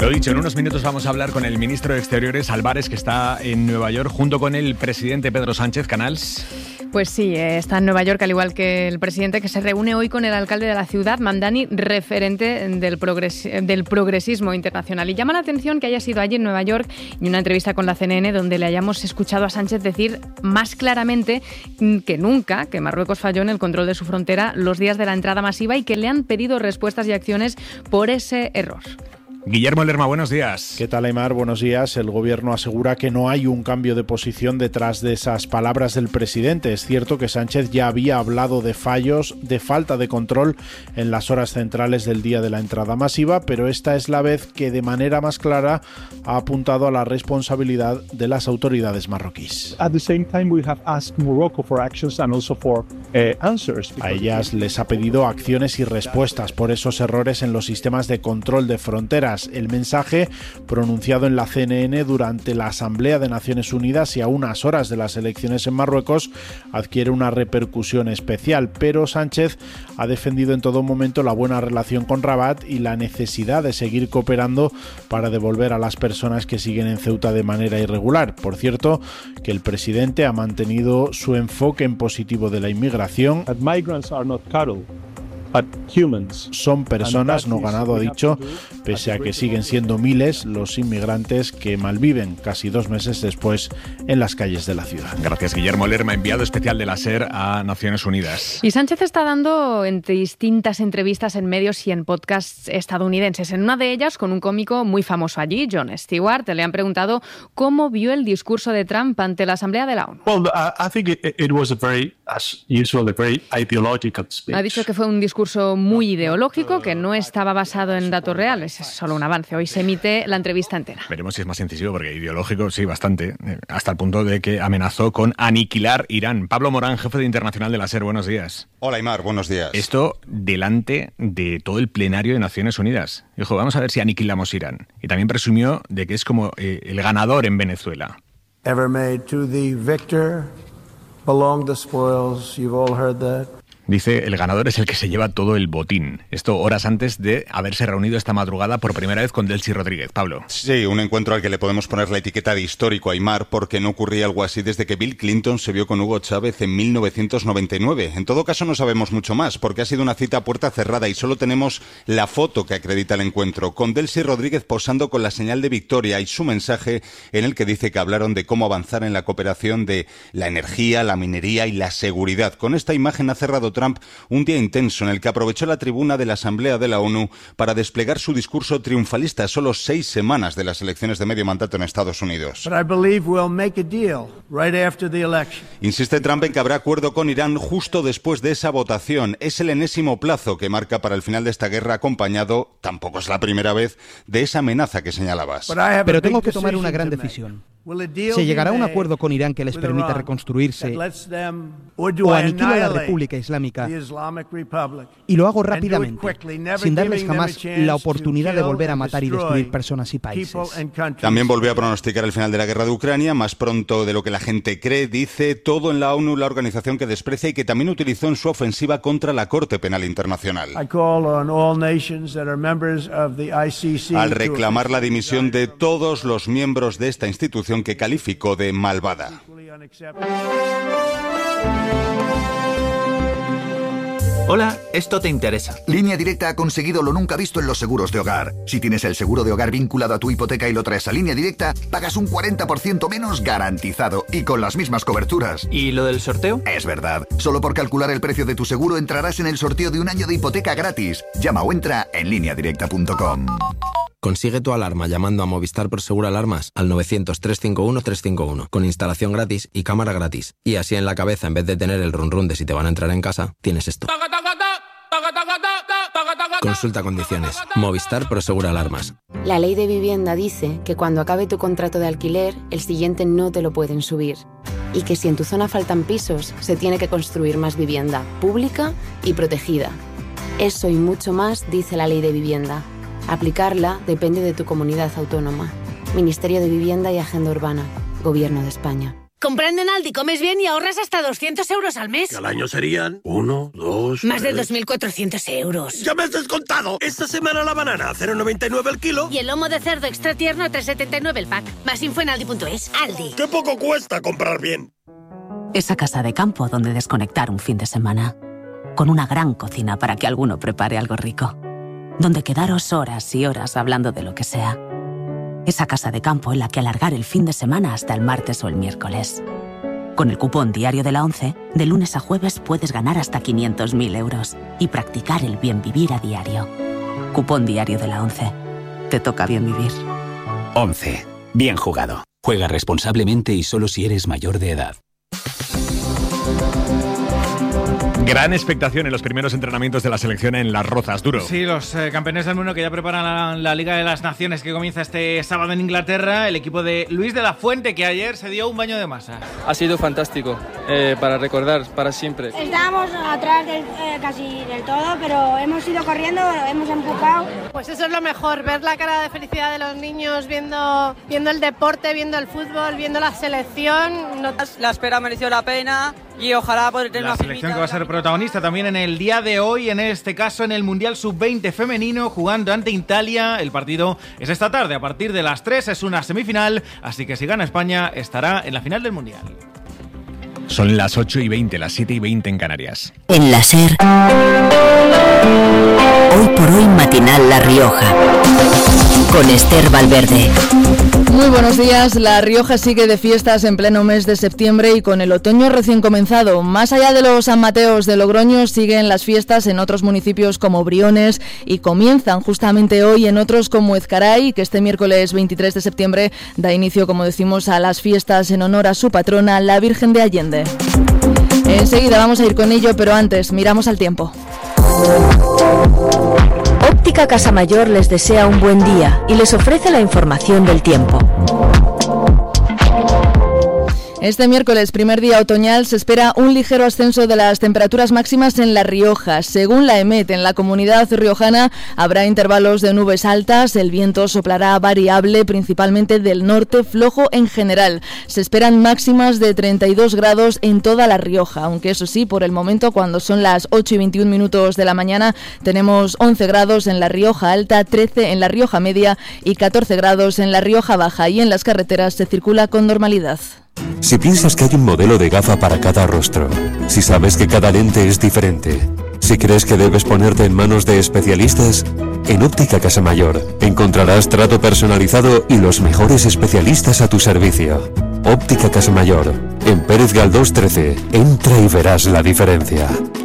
Lo dicho, en unos minutos vamos a hablar con el ministro de Exteriores, Álvarez, que está en Nueva York, junto con el presidente Pedro Sánchez. Canals. Pues sí, está en Nueva York, al igual que el presidente, que se reúne hoy con el alcalde de la ciudad, Mamdani, referente del progresismo internacional. Y llama la atención que haya sido allí en Nueva York y una entrevista con la CNN donde le hayamos escuchado a Sánchez decir más claramente que nunca que Marruecos falló en el control de su frontera los días de la entrada masiva y que le han pedido respuestas y acciones por ese error. Guillermo Lerma, buenos días. ¿Qué tal, Aimar? Buenos días. El gobierno asegura que no hay un cambio de posición detrás de esas palabras del presidente. Es cierto que Sánchez ya había hablado de fallos, de falta de control en las horas centrales del día de la entrada masiva, pero esta es la vez que de manera más clara ha apuntado a la responsabilidad de las autoridades marroquíes. At the same time, we have asked Morocco for actions and also for answers. A ellas les ha pedido acciones y respuestas por esos errores en los sistemas de control de fronteras. El mensaje, pronunciado en la CNN durante la Asamblea de Naciones Unidas y a unas horas de las elecciones en Marruecos, adquiere una repercusión especial, pero Sánchez ha defendido en todo momento la buena relación con Rabat y la necesidad de seguir cooperando para devolver a las personas que siguen en Ceuta de manera irregular. Por cierto, que el presidente ha mantenido su enfoque en positivo de la inmigración. Migrants are not cattle. Son personas, no ganado, ha dicho, pese a que siguen siendo miles los inmigrantes que malviven casi 2 meses después en las calles de la ciudad. Gracias, Guillermo Lerma, enviado especial de la SER a Naciones Unidas. Y Sánchez está dando distintas entrevistas en medios y en podcasts estadounidenses. En una de ellas, con un cómico muy famoso allí, Jon Stewart, le han preguntado cómo vio el discurso de Trump ante la Asamblea de la ONU. I think it was a very, as usual, a very ideological speech. Ha dicho que fue un discurso muy ideológico, que no estaba basado en datos reales. Es solo un avance. Hoy se emite la entrevista entera. Veremos si es más incisivo, porque ideológico sí, bastante. Hasta el punto de que amenazó con aniquilar Irán. Pablo Morán, jefe de Internacional de la SER, buenos días. Hola, Aimar, buenos días. Esto delante de todo el plenario de Naciones Unidas. Dijo, vamos a ver si aniquilamos Irán. Y también presumió de que es como el ganador en Venezuela. Ever made to the victor belong the spoils. You've all heard that. Dice, el ganador es el que se lleva todo el botín. Esto horas antes de haberse reunido esta madrugada por primera vez con Delcy Rodríguez. Pablo. Sí, un encuentro al que le podemos poner la etiqueta de histórico, Aimar, porque no ocurría algo así desde que Bill Clinton se vio con Hugo Chávez en 1999. En todo caso, no sabemos mucho más, porque ha sido una cita a puerta cerrada y solo tenemos la foto que acredita el encuentro, con Delcy Rodríguez posando con la señal de victoria y su mensaje en el que dice que hablaron de cómo avanzar en la cooperación de la energía, la minería y la seguridad. Con esta imagen ha cerrado Trump un día intenso en el que aprovechó la tribuna de la Asamblea de la ONU para desplegar su discurso triunfalista a solo 6 semanas de las elecciones de medio mandato en Estados Unidos. Insiste Trump en que habrá acuerdo con Irán justo después de esa votación. Es el enésimo plazo que marca para el final de esta guerra, acompañado, tampoco es la primera vez, de esa amenaza que señalabas. Pero tengo que tomar una gran decisión. ¿Se llegará a un acuerdo con Irán que les permita reconstruirse o aniquila a la República Islámica? Y lo hago rápidamente, sin darles jamás la oportunidad de volver a matar y destruir personas y países. También volvió a pronosticar el final de la guerra de Ucrania, más pronto de lo que la gente cree, dice, todo en la ONU, la organización que desprecia y que también utilizó en su ofensiva contra la Corte Penal Internacional. Al reclamar la dimisión de todos los miembros de esta institución que calificó de malvada. Hola, esto te interesa. Línea Directa ha conseguido lo nunca visto en los seguros de hogar. Si tienes el seguro de hogar vinculado a tu hipoteca y lo traes a Línea Directa, pagas un 40% menos garantizado y con las mismas coberturas. ¿Y lo del sorteo? Es verdad. Solo por calcular el precio de tu seguro entrarás en el sorteo de un año de hipoteca gratis. Llama o entra en lineadirecta.com. Consigue tu alarma llamando a Movistar Prosegur Alarmas al 900-351-351 con instalación gratis y cámara gratis. Y así en la cabeza, en vez de tener el run run de si te van a entrar en casa, tienes esto. Consulta condiciones. Movistar Prosegur Alarmas. La ley de vivienda dice que cuando acabe tu contrato de alquiler, el siguiente no te lo pueden subir. Y que si en tu zona faltan pisos, se tiene que construir más vivienda, pública y protegida. Eso y mucho más dice la ley de vivienda. Aplicarla depende de tu comunidad autónoma. Ministerio de Vivienda y Agenda Urbana. Gobierno de España. Comprando en Aldi comes bien y ahorras hasta 200 euros al mes. Que al año serían 1, 2... Más de 2.400 euros. ¡Ya me has descontado! Esta semana la banana a 0,99 el kilo. Y el lomo de cerdo extra tierno a 3,79 el pack. Más info en aldi.es. Aldi. ¡Qué poco cuesta comprar bien! Esa casa de campo donde desconectar un fin de semana. Con una gran cocina para que alguno prepare algo rico. Donde quedaros horas y horas hablando de lo que sea. Esa casa de campo en la que alargar el fin de semana hasta el martes o el miércoles. Con el cupón diario de la ONCE, de lunes a jueves puedes ganar hasta 500.000 euros y practicar el bien vivir a diario. Cupón diario de la ONCE. Te toca bien vivir. ONCE. Bien jugado. Juega responsablemente y solo si eres mayor de edad. Gran expectación en los primeros entrenamientos de la selección en Las Rozas, Duro. Sí, los campeones del mundo que ya preparan la Liga de las Naciones que comienza este sábado en Inglaterra. El equipo de Luis de la Fuente, que ayer se dio un baño de masa. Ha sido fantástico, para recordar, para siempre. Estábamos atrás casi del todo, pero hemos ido corriendo, hemos empujado. Pues eso es lo mejor, ver la cara de felicidad de los niños viendo el deporte, viendo el fútbol, viendo la selección. La espera mereció la pena. Y ojalá poder tener la selección que va a ser protagonista también en el día de hoy, en este caso en el Mundial Sub-20 femenino, jugando ante Italia. El partido es esta tarde, a partir de las 3, es una semifinal, así que si gana España estará en la final del Mundial. Son las 8:20, las 7:20 en Canarias. En la SER, hoy por hoy matinal La Rioja, con Esther Valverde. Muy buenos días. La Rioja sigue de fiestas en pleno mes de septiembre y con el otoño recién comenzado. Más allá de los San Mateos de Logroño, siguen las fiestas en otros municipios como Briones y comienzan justamente hoy en otros como Ezcaray, que este miércoles 23 de septiembre da inicio, como decimos, a las fiestas en honor a su patrona, la Virgen de Allende. Enseguida vamos a ir con ello, pero antes miramos al tiempo. Óptica Casa Mayor les desea un buen día y les ofrece la información del tiempo. Este miércoles, primer día otoñal, se espera un ligero ascenso de las temperaturas máximas en La Rioja. Según la EMET, en la comunidad riojana habrá intervalos de nubes altas, el viento soplará variable, principalmente del norte, flojo en general. Se esperan máximas de 32 grados en toda La Rioja, aunque eso sí, por el momento, cuando son las 8:21 de la mañana, tenemos 11 grados en La Rioja Alta, 13 en La Rioja Media y 14 grados en La Rioja Baja, y en las carreteras se circula con normalidad. Si piensas que hay un modelo de gafa para cada rostro, si sabes que cada lente es diferente, si crees que debes ponerte en manos de especialistas, en Óptica Casa Mayor encontrarás trato personalizado y los mejores especialistas a tu servicio. Óptica Casa Mayor, en Pérez Galdós 13. Entra y verás la diferencia.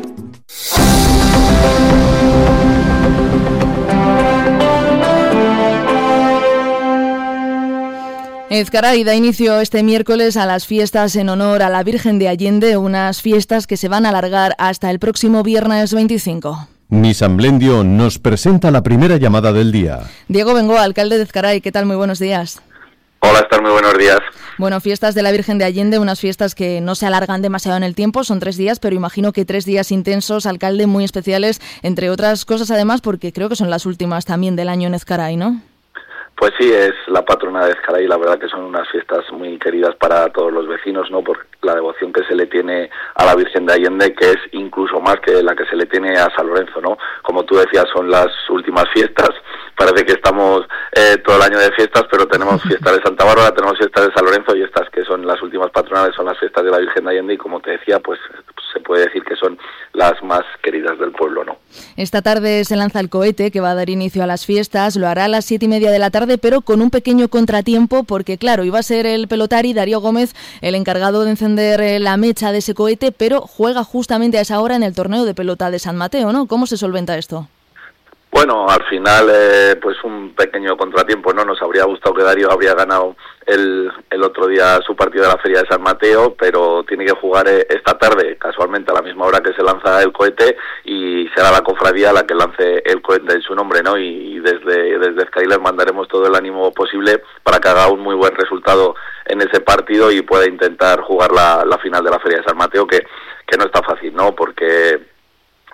Ezcaray da inicio este miércoles a las fiestas en honor a la Virgen de Allende, unas fiestas que se van a alargar hasta el próximo viernes 25. Nissan-Blendio nos presenta la primera llamada del día. Diego Bengoa, alcalde de Ezcaray, ¿qué tal? Muy buenos días. Hola, Esther, muy buenos días. Bueno, fiestas de la Virgen de Allende, unas fiestas que no se alargan demasiado en el tiempo, son 3 días, pero imagino que 3 días intensos, alcalde, muy especiales, entre otras cosas además, porque creo que son las últimas también del año en Ezcaray, ¿no? Pues sí, es la patrona de Ezcaray y la verdad que son unas fiestas muy queridas para todos los vecinos, ¿no? Por la devoción que se le tiene a la Virgen de Allende, que es incluso más que la que se le tiene a San Lorenzo, ¿no? Como tú decías, son las últimas fiestas. Parece que estamos todo el año de fiestas, pero tenemos fiestas de Santa Bárbara, tenemos fiestas de San Lorenzo y estas que son las últimas patronales son las fiestas de la Virgen de Allende y como te decía, pues se puede decir que son las más queridas del pueblo, ¿no? Esta tarde se lanza el cohete que va a dar inicio a las fiestas, lo hará a las 7:30 de la tarde, pero con un pequeño contratiempo porque, claro, iba a ser el pelotari Darío Gómez el encargado de encender la mecha de ese cohete, pero juega justamente a esa hora en el torneo de pelota de San Mateo, ¿no? ¿Cómo se solventa esto? Bueno, al final, pues un pequeño contratiempo, ¿no? Nos habría gustado que Darío habría ganado el otro día su partido de la Feria de San Mateo, pero tiene que jugar esta tarde, casualmente a la misma hora que se lanza el cohete, y será la cofradía la que lance el cohete en su nombre, ¿no? Y desde Ezcaray les mandaremos todo el ánimo posible para que haga un muy buen resultado en ese partido y pueda intentar jugar la final de la Feria de San Mateo, que no está fácil, ¿no? Porque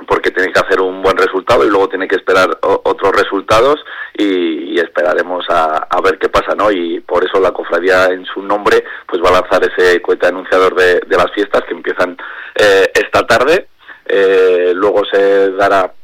porque tiene que hacer un buen resultado y luego tiene que esperar otros resultados y esperaremos a ver qué pasa, ¿no? Y por eso la cofradía en su nombre pues va a lanzar ese cohete anunciador de las fiestas que empiezan esta tarde. Luego se dará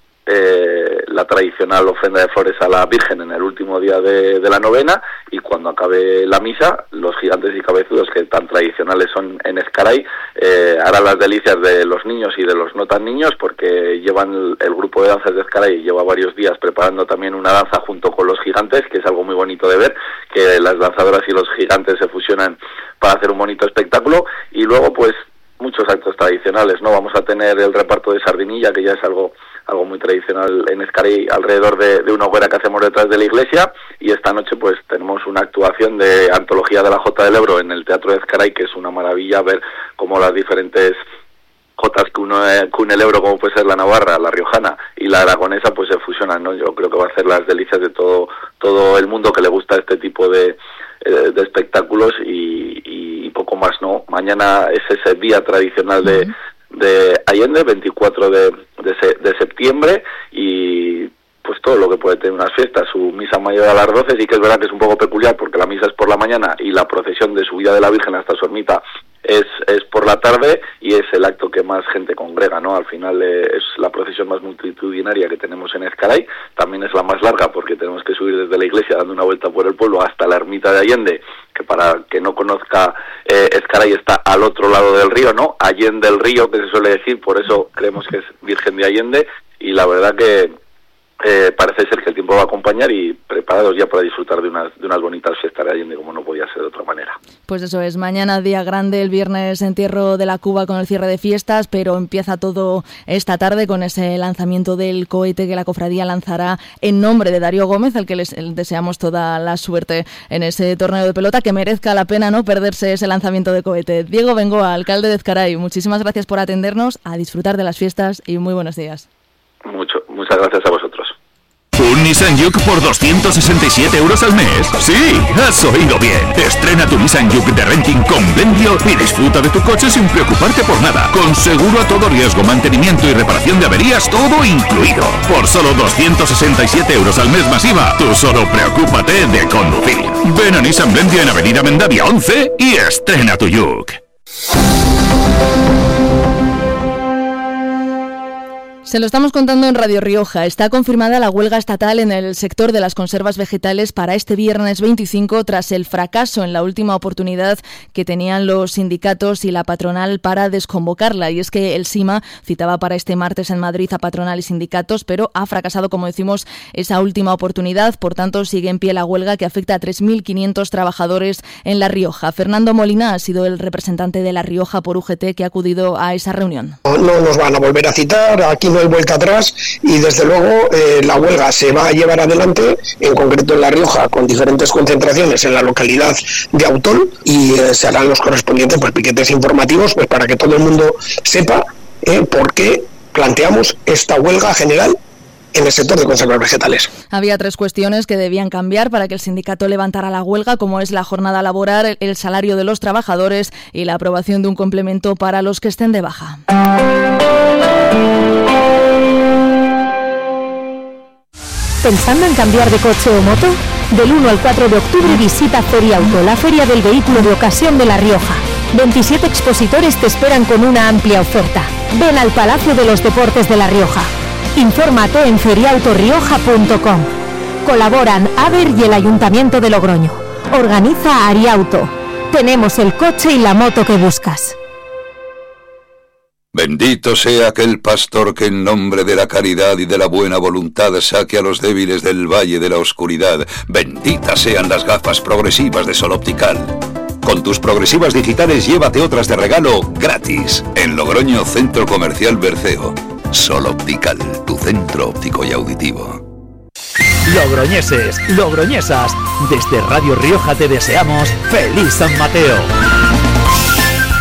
la tradicional ofrenda de flores a la Virgen en el último día de la novena, y cuando acabe la misa, los gigantes y cabezudos que tan tradicionales son en Ezcaray harán las delicias de los niños y de los no tan niños, porque llevan el grupo de danzas de Ezcaray lleva varios días preparando también una danza junto con los gigantes, que es algo muy bonito de ver, que las danzadoras y los gigantes se fusionan para hacer un bonito espectáculo. Y luego pues muchos actos tradicionales, ¿no? Vamos a tener el reparto de sardinilla, que ya es algo muy tradicional en Ezcaray, alrededor de una hoguera que hacemos detrás de la iglesia, y esta noche pues tenemos una actuación de antología de la Jota del Ebro en el Teatro de Ezcaray, que es una maravilla ver cómo las diferentes jotas que une el Ebro, como puede ser la navarra, la riojana y la aragonesa, pues se fusionan, ¿no? Yo creo que va a hacer las delicias de todo el mundo que le gusta este tipo de espectáculos y poco más, ¿no? Mañana es ese día tradicional de Allende, 24 de septiembre, y pues todo lo que puede tener unas fiestas. Su misa mayor a las 12, sí que es verdad que es un poco peculiar porque la misa es por la mañana y la procesión de subida de la Virgen hasta su ermita es por la tarde, y es el acto que más gente congrega, ¿no? Al final es la procesión más multitudinaria que tenemos en Ezcaray, también es la más larga porque tenemos que subir desde la iglesia dando una vuelta por el pueblo hasta la ermita de Allende, que para que no conozca Ezcaray está al otro lado del río, ¿no? Allende el río, que se suele decir, por eso creemos que es Virgen de Allende, y la verdad que parece ser que el tiempo va a acompañar, y preparados ya para disfrutar de unas bonitas fiestas de Allende, como no podía ser de otra manera. Pues eso es, mañana día grande, el viernes entierro de la Cuba con el cierre de fiestas, pero empieza todo esta tarde con ese lanzamiento del cohete que la cofradía lanzará en nombre de Darío Gómez, al que les deseamos toda la suerte en ese torneo de pelota, que merezca la pena no perderse ese lanzamiento de cohete. Diego Bengoa, alcalde de Ezcaray, muchísimas gracias por atendernos, a disfrutar de las fiestas y muy buenos días. Muchas gracias a vosotros. ¿Un Nissan Juke por 267 € al mes? ¡Sí! ¡Has oído bien! Estrena tu Nissan Juke de Renting con Vendio y disfruta de tu coche sin preocuparte por nada. Con seguro a todo riesgo, mantenimiento y reparación de averías, todo incluido. Por solo 267 € al mes masiva, tú solo preocúpate de conducir. Ven a Nissan Vendio en Avenida Mendavia 11 y estrena tu Juke. Se lo estamos contando en Radio Rioja. Está confirmada la huelga estatal en el sector de las conservas vegetales para este viernes 25, tras el fracaso en la última oportunidad que tenían los sindicatos y la patronal para desconvocarla. Y es que el SIMA citaba para este martes en Madrid a patronal y sindicatos, pero ha fracasado, como decimos, esa última oportunidad. Por tanto, sigue en pie la huelga que afecta a 3.500 trabajadores en La Rioja. Fernando Molina ha sido el representante de La Rioja por UGT que ha acudido a esa reunión. No nos van a volver a citar, aquí no hay vuelta atrás, y desde luego la huelga se va a llevar adelante, en concreto en La Rioja, con diferentes concentraciones en la localidad de Autón, y se harán los correspondientes piquetes informativos para que todo el mundo sepa por qué planteamos esta huelga general en el sector de conservas vegetales. Había 3 cuestiones que debían cambiar para que el sindicato levantara la huelga, como es la jornada laboral, el salario de los trabajadores y la aprobación de un complemento para los que estén de baja. ¿Pensando en cambiar de coche o moto? Del 1 al 4 de octubre visita Feriauto, la feria del vehículo de ocasión de La Rioja. 27 expositores te esperan con una amplia oferta. Ven al Palacio de los Deportes de La Rioja. Infórmate en feriautorioja.com. Colaboran AVER y el Ayuntamiento de Logroño. Organiza Ariauto. Tenemos el coche y la moto que buscas. Bendito sea aquel pastor que en nombre de la caridad y de la buena voluntad saque a los débiles del valle de la oscuridad. Benditas sean las gafas progresivas de Sol Optical. Con tus progresivas digitales llévate otras de regalo gratis en Logroño Centro Comercial Berceo. Sol Optical, tu centro óptico y auditivo. Logroñeses, logroñesas, desde Radio Rioja te deseamos ¡Feliz San Mateo!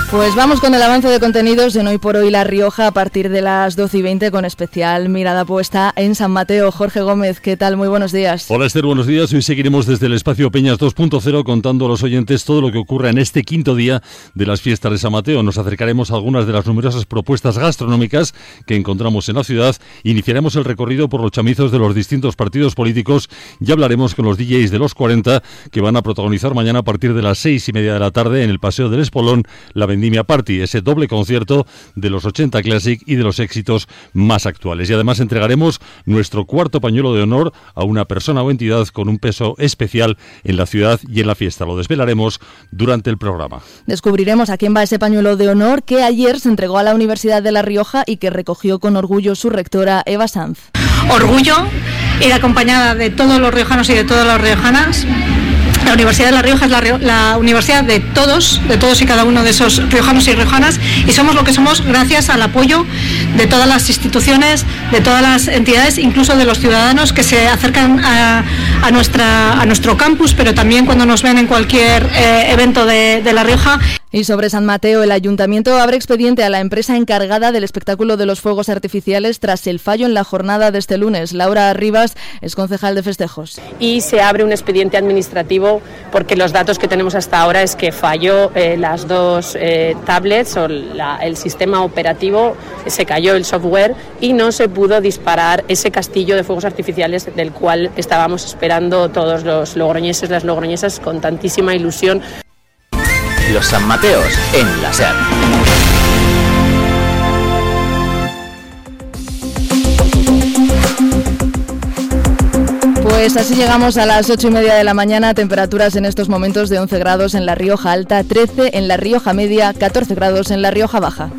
Pues vamos con el avance de contenidos en Hoy por Hoy La Rioja a partir de las 12:20 con especial mirada puesta en San Mateo. Jorge Gómez, ¿qué tal? Muy buenos días. Hola Esther, buenos días. Hoy seguiremos desde el Espacio Peñas 2.0 contando a los oyentes todo lo que ocurre en este quinto día de las fiestas de San Mateo. Nos acercaremos a algunas de las numerosas propuestas gastronómicas que encontramos en la ciudad. Iniciaremos el recorrido por los chamizos de los distintos partidos políticos y hablaremos con los DJs de los 40 que van a protagonizar mañana a partir de las 6:30 de la tarde en el Paseo del Espolón la Vendimia Party, ese doble concierto de los 80 Classic y de los éxitos más actuales. Y además entregaremos nuestro cuarto pañuelo de honor a una persona o entidad con un peso especial en la ciudad y en la fiesta. Lo desvelaremos durante el programa. Descubriremos a quién va ese pañuelo de honor que ayer se entregó a la Universidad de La Rioja y que recogió con orgullo su rectora Eva Sanz. Orgullo, ir acompañada de todos los riojanos y de todas las riojanas. La Universidad de La Rioja es la universidad de todos y cada uno de esos riojanos y riojanas, y somos lo que somos gracias al apoyo de todas las instituciones, de todas las entidades, incluso de los ciudadanos que se acercan a nuestro campus, pero también cuando nos ven en cualquier evento de La Rioja. Y sobre San Mateo, el Ayuntamiento abre expediente a la empresa encargada del espectáculo de los fuegos artificiales tras el fallo en la jornada de este lunes. Laura Rivas es concejal de festejos. Y se abre un expediente administrativo porque los datos que tenemos hasta ahora es que falló las dos tablets o el sistema operativo, se cayó el software y no se pudo disparar ese castillo de fuegos artificiales del cual estábamos esperando todos los logroñeses, las logroñesas con tantísima ilusión. Los San Mateos en la SER. Pues así llegamos a las 8:30 de la mañana, temperaturas en estos momentos de 11 grados en La Rioja Alta, 13 en La Rioja Media, 14 grados en La Rioja Baja.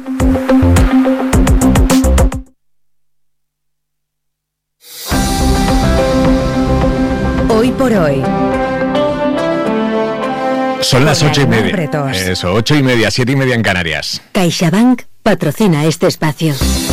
Hoy por hoy. Son las 8:30. Eso, 8:30, 7:30 en Canarias. CaixaBank patrocina este espacio.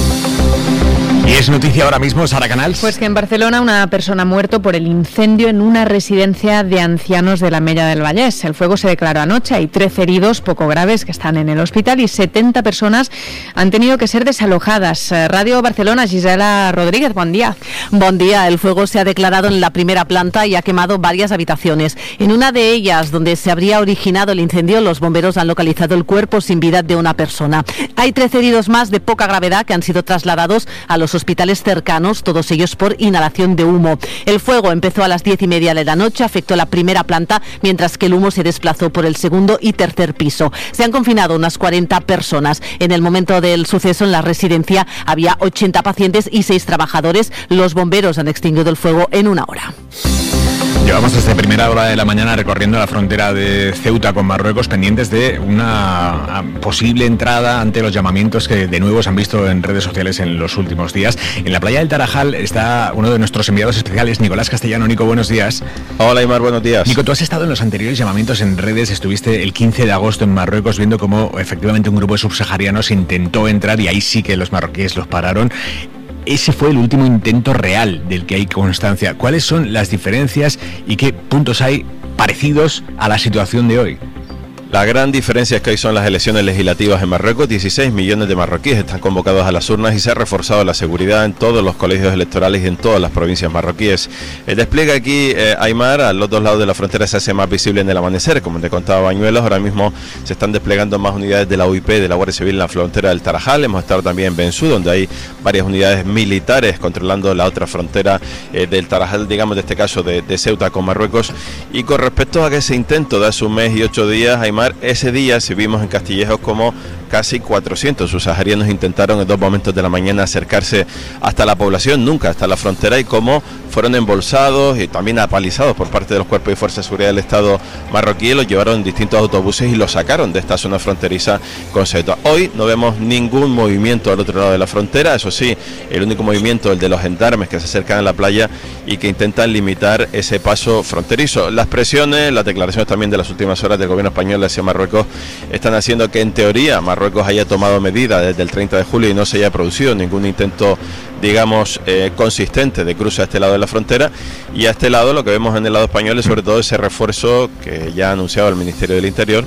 Y es noticia ahora mismo, Sara Canals. Pues que en Barcelona una persona ha muerto por el incendio en una residencia de ancianos de la Mella del Vallès. El fuego se declaró anoche, hay 13 heridos poco graves que están en el hospital y 70 personas han tenido que ser desalojadas. Radio Barcelona, Gisela Rodríguez, buen día. Buen día, el fuego se ha declarado en la primera planta y ha quemado varias habitaciones. En una de ellas, donde se habría originado el incendio, los bomberos han localizado el cuerpo sin vida de una persona. Hay 13 heridos más de poca gravedad que han sido trasladados a los hospitales cercanos, todos ellos por inhalación de humo. El fuego empezó a las 10:30 de la noche, afectó la primera planta, mientras que el humo se desplazó por el segundo y tercer piso. Se han confinado unas 40 personas. En el momento del suceso en la residencia había 80 pacientes y 6 trabajadores. Los bomberos han extinguido el fuego en 1 hora. Llevamos desde primera hora de la mañana recorriendo la frontera de Ceuta con Marruecos, pendientes de una posible entrada ante los llamamientos que de nuevo se han visto en redes sociales en los últimos días. En la playa del Tarajal está uno de nuestros enviados especiales, Nicolás Castellano. Nico, buenos días. Hola, Aimar, buenos días. Nico, tú has estado en los anteriores llamamientos en redes, estuviste el 15 de agosto en Marruecos viendo cómo efectivamente un grupo de subsaharianos intentó entrar y ahí sí que los marroquíes los pararon. Ese fue el último intento real del que hay constancia. ¿Cuáles son las diferencias y qué puntos hay parecidos a la situación de hoy? La gran diferencia es que hoy son las elecciones legislativas en Marruecos. 16 millones de marroquíes están convocados a las urnas y se ha reforzado la seguridad en todos los colegios electorales y en todas las provincias marroquíes. El despliegue aquí, Aimar, a los dos lados de la frontera se hace más visible en el amanecer. Como te contaba Bañuelos, ahora mismo se están desplegando más unidades de la UIP, de la Guardia Civil en la frontera del Tarajal. Hemos estado también en Bensú, donde hay varias unidades militares controlando la otra frontera del Tarajal, digamos, de este caso de Ceuta con Marruecos. Y con respecto a ese intento de hace un mes y 8 días, Aimar, ese día sí vimos en Castillejos como casi 400 subsaharianos intentaron en 2 momentos de la mañana acercarse hasta la población, nunca hasta la frontera, y cómo fueron embolsados y también apalizados por parte de los cuerpos y fuerzas de seguridad del Estado marroquí. Los llevaron en distintos autobuses y los sacaron de esta zona fronteriza con Ceuta. Hoy no vemos ningún movimiento al otro lado de la frontera, eso sí, el único movimiento, el de los gendarmes que se acercan a la playa y que intentan limitar ese paso fronterizo. Las presiones, las declaraciones también de las últimas horas del gobierno español hacia Marruecos están haciendo que en teoría Marruecos haya tomado medidas desde el 30 de julio y no se haya producido ningún intento, digamos, consistente de cruce a este lado de la frontera. Y a este lado lo que vemos en el lado español es sobre todo ese refuerzo que ya ha anunciado el Ministerio del Interior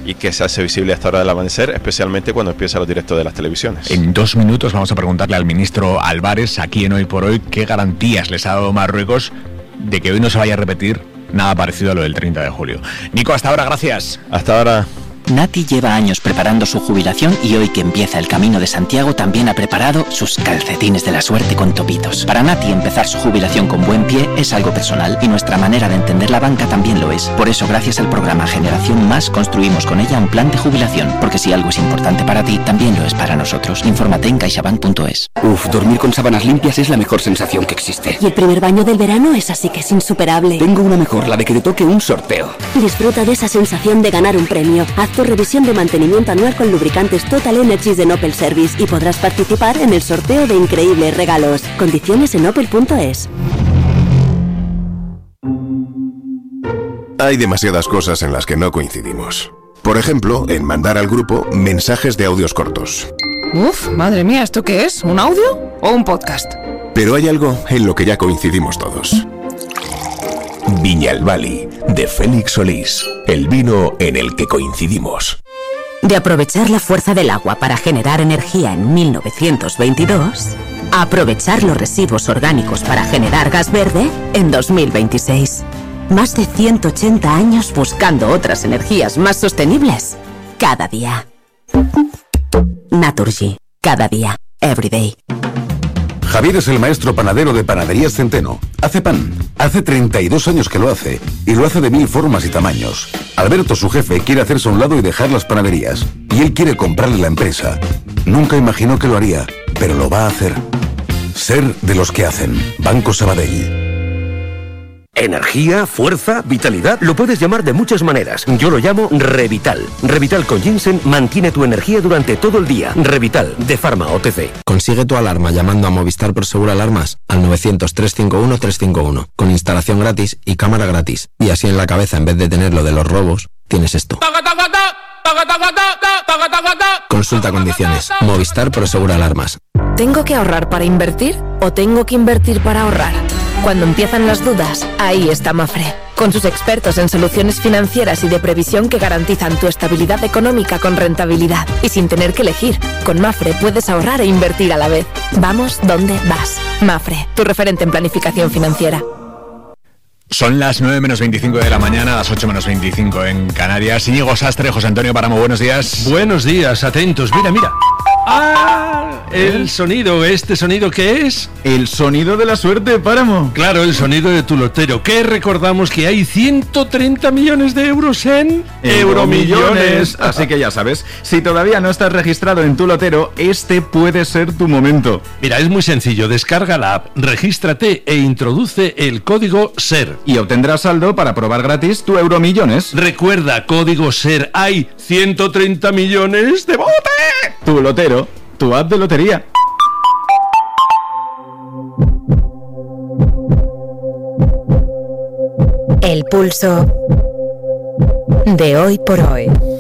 y que se hace visible a esta hora del amanecer, especialmente cuando empiezan los directos de las televisiones. En 2 minutos vamos a preguntarle al ministro Álvarez, aquí en Hoy por Hoy, qué garantías les ha dado Marruecos de que hoy no se vaya a repetir nada parecido a lo del 30 de julio. Nico, hasta ahora, gracias. Hasta ahora. Nati lleva años preparando su jubilación y hoy que empieza el Camino de Santiago también ha preparado sus calcetines de la suerte con topitos. Para Nati empezar su jubilación con buen pie es algo personal y nuestra manera de entender la banca también lo es. Por eso gracias al programa Generación Más construimos con ella un plan de jubilación, porque si algo es importante para ti, también lo es para nosotros. Infórmate en caixabank.es. Dormir con sábanas limpias es la mejor sensación que existe. Y el primer baño del verano es así que es insuperable. Tengo una mejor, la de que te toque un sorteo. Disfruta de esa sensación de ganar un premio. Haz tu revisión de mantenimiento anual con lubricantes Total Energies de Opel Service y podrás participar en el sorteo de increíbles regalos. Condiciones en opel.es. Hay demasiadas cosas en las que no coincidimos. Por ejemplo, en mandar al grupo mensajes de audios cortos. Uf, madre mía, ¿esto qué es? ¿Un audio o un podcast? Pero hay algo en lo que ya coincidimos todos. Viñalbali, de Félix Solís, el vino en el que coincidimos. De aprovechar la fuerza del agua para generar energía en 1922, a aprovechar los residuos orgánicos para generar gas verde en 2026. Más de 180 años buscando otras energías más sostenibles cada día. Naturgy, cada día, every day. Javier es el maestro panadero de Panaderías Centeno. Hace pan. Hace 32 años que lo hace. Y lo hace de 1000 formas y tamaños. Alberto, su jefe, quiere hacerse a un lado y dejar las panaderías. Y él quiere comprarle la empresa. Nunca imaginó que lo haría, pero lo va a hacer. Ser de los que hacen. Banco Sabadell. Energía, fuerza, vitalidad, lo puedes llamar de muchas maneras. Yo lo llamo Revital. Revital con ginseng mantiene tu energía durante todo el día. Revital, de Pharma OTC. Consigue tu alarma llamando a Movistar Prosegur Alarmas al 900-351-351, con instalación gratis y cámara gratis. Y así en la cabeza, en vez de tener lo de los robos, tienes esto. Consulta condiciones. Movistar Prosegur Alarmas. ¿Tengo que ahorrar para invertir o tengo que invertir para ahorrar? Cuando empiezan las dudas, ahí está Mafre, con sus expertos en soluciones financieras y de previsión que garantizan tu estabilidad económica con rentabilidad y sin tener que elegir. Con Mafre puedes ahorrar e invertir a la vez. Vamos donde vas. Mafre, tu referente en planificación financiera. Son las 9 menos 25 de la mañana, las 8 menos 25 en Canarias. Íñigo Sastre, José Antonio Páramo, buenos días. Buenos días, atentos. Mira. ¡Ah! El sonido, ¿este sonido qué es? El sonido de la suerte, Páramo. Claro, el sonido de tu lotero. Que recordamos que hay 130 millones de euros en Euromillones. Así que ya sabes, si todavía no estás registrado en tu lotero, este puede ser tu momento. Mira, es muy sencillo. Descarga la app, regístrate e introduce el código SER. Y obtendrás saldo para probar gratis tu Euromillones. Recuerda, código SER. Hay 130 millones de bote. Tu lotero, tu app de lotería. El pulso de Hoy por Hoy.